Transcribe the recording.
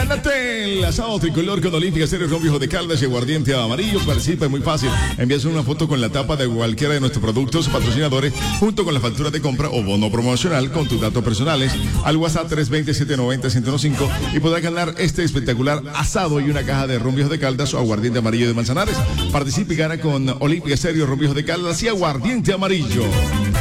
Gánate el asado tricolor con Olímpica Series Ron Viejo de Caldas y aguardiente amarillo. Participa, es muy fácil. Envías una foto con la tapa de cualquiera de nuestros productos patrocinadores junto con la factura de compra o bono promocional con tus datos personales al WhatsApp 320-790-1015 y podrás ganar este espectacular asado y una caja de Ron Viejo de Caldas o aguardiente amarillo de Manzanares. Participa y gana con Olímpica Series Ron Viejo de Caldas y aguardiente amarillo.